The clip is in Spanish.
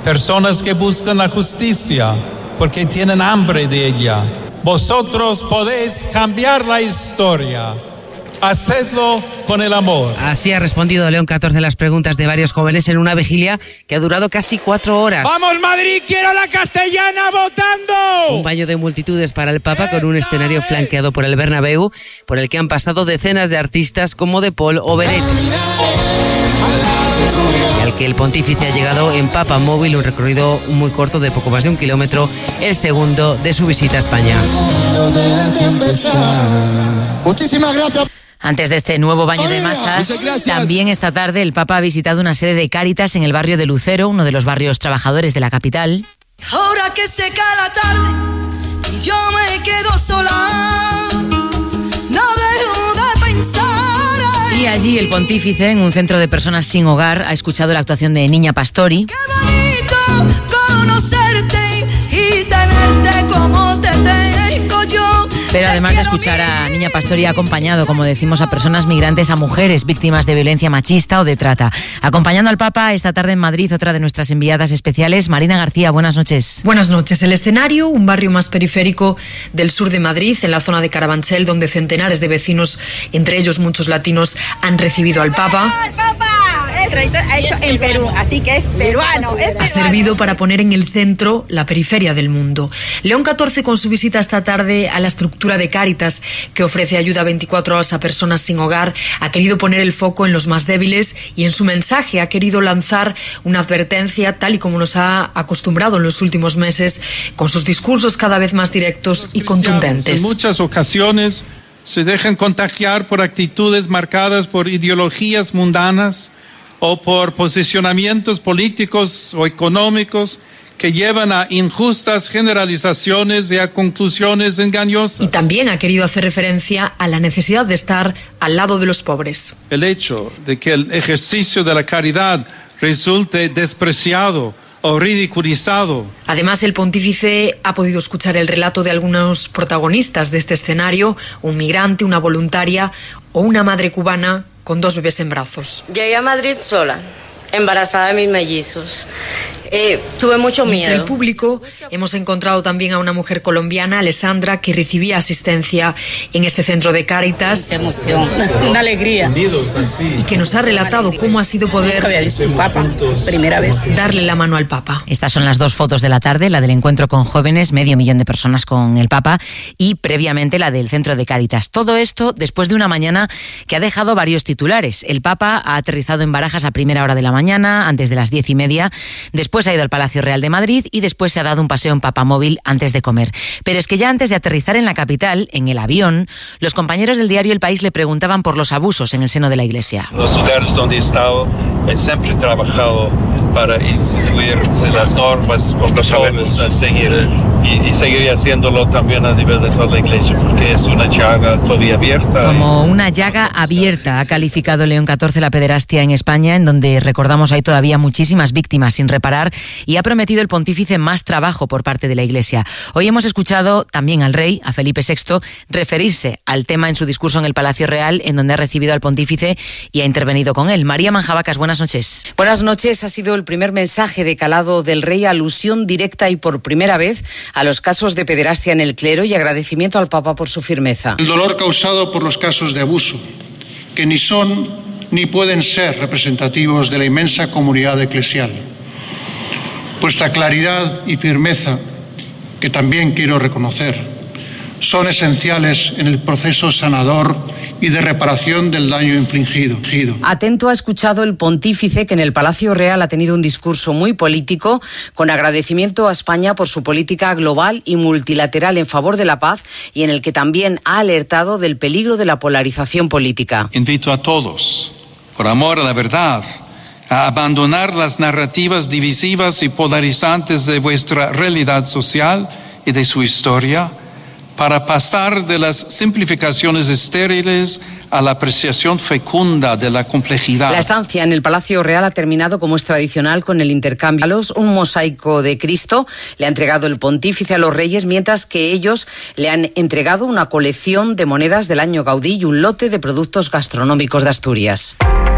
personas que buscan la justicia porque tienen hambre de ella. Vosotros podéis cambiar la historia. Hacedlo con el amor. Así ha respondido León XIV a las preguntas de varios jóvenes en una vigilia que ha durado casi 4 horas. ¡Vamos Madrid, quiero la castellana votando! Un baño de multitudes para el Papa con un escenario flanqueado por el Bernabéu, por el que han pasado decenas de artistas como De Paul o Beret. Y al que el pontífice ha llegado en Papa Móvil, un recorrido muy corto de poco más de 1 kilómetro, el segundo de su visita a España. Muchísimas gracias. Antes de este nuevo baño de masas, también esta tarde el Papa ha visitado una sede de Cáritas en el barrio de Lucero, uno de los barrios trabajadores de la capital. Ahora que se cae la tarde y yo me quedo sola, no dejo de pensar. Y allí el pontífice, en un centro de personas sin hogar, ha escuchado la actuación de Niña Pastori. Qué bonito conocerte y tenerte como te tengo yo. Pero además de escuchar a Niña Pastori, ha acompañado, como decimos, a personas migrantes, a mujeres víctimas de violencia machista o de trata. Acompañando al Papa esta tarde en Madrid, otra de nuestras enviadas especiales, Marina García. Buenas noches. Buenas noches. El escenario, un barrio más periférico del sur de Madrid, en la zona de Carabanchel, donde centenares de vecinos, entre ellos muchos latinos, han recibido al Papa. ¡El Papa! Ha hecho en Perú, así que es peruano. Ha servido para poner en el centro la periferia del mundo. León XIV, con su visita esta tarde a la estructura de Cáritas, que ofrece ayuda 24 horas a personas sin hogar, ha querido poner el foco en los más débiles y en su mensaje ha querido lanzar una advertencia, tal y como nos ha acostumbrado en los últimos meses, con sus discursos cada vez más directos y contundentes. En muchas ocasiones se dejan contagiar por actitudes marcadas por ideologías mundanas o por posicionamientos políticos o económicos que llevan a injustas generalizaciones y a conclusiones engañosas. Y también ha querido hacer referencia a la necesidad de estar al lado de los pobres. El hecho de que el ejercicio de la caridad resulte despreciado o ridiculizado. Además, el pontífice ha podido escuchar el relato de algunos protagonistas de este escenario, un migrante, una voluntaria o una madre cubana con 2 bebés en brazos. Llegué a Madrid sola, embarazada de mis mellizos. Tuve mucho miedo. Entre el público hemos encontrado también a una mujer colombiana, Alessandra, que recibía asistencia en este centro de Cáritas. Qué emoción, una alegría. Y que nos ha relatado cómo ha sido poder Nunca había visto un Papa, primera vez. Darle la mano al Papa. Estas son las 2 fotos de la tarde, la del encuentro con jóvenes, 500.000 de personas con el Papa, y previamente la del centro de Cáritas. Todo esto después de una mañana que ha dejado varios titulares. El Papa ha aterrizado en Barajas a primera hora de la mañana, antes de las 10:30. Después ha ido al Palacio Real de Madrid y después se ha dado un paseo en Papamóvil antes de comer. Pero es que ya antes de aterrizar en la capital, en el avión, los compañeros del diario El País le preguntaban por los abusos en el seno de la Iglesia. Los lugares donde he estado, he siempre trabajado para instituir las normas protocolos a seguir y seguiría haciéndolo también a nivel de toda la Iglesia, porque es una llaga todavía abierta. Como una llaga abierta ha calificado León XIV la pederastia en España, en donde, recordamos, hay todavía muchísimas víctimas sin reparar, y ha prometido el pontífice más trabajo por parte de la Iglesia. Hoy hemos escuchado también al rey, a Felipe VI, referirse al tema en su discurso en el Palacio Real, en donde ha recibido al pontífice y ha intervenido con él. María Manjabacas, buenas noches. Buenas noches. Ha sido el primer mensaje de calado del rey, alusión directa y por primera vez a los casos de pederastia en el clero y agradecimiento al Papa por su firmeza. El dolor causado por los casos de abuso, que ni son ni pueden ser representativos de la inmensa comunidad eclesial. Vuestra claridad y firmeza, que también quiero reconocer, son esenciales en el proceso sanador y de reparación del daño infligido. Atento ha escuchado el pontífice, que en el Palacio Real ha tenido un discurso muy político, con agradecimiento a España por su política global y multilateral en favor de la paz, y en el que también ha alertado del peligro de la polarización política. Invito a todos, por amor a la verdad, a abandonar las narrativas divisivas y polarizantes de vuestra realidad social y de su historia, para pasar de las simplificaciones estériles a la apreciación fecunda de la complejidad. La estancia en el Palacio Real ha terminado, como es tradicional, con el intercambio. Un mosaico de Cristo le ha entregado el pontífice a los reyes, mientras que ellos le han entregado una colección de monedas del año Gaudí y un lote de productos gastronómicos de Asturias.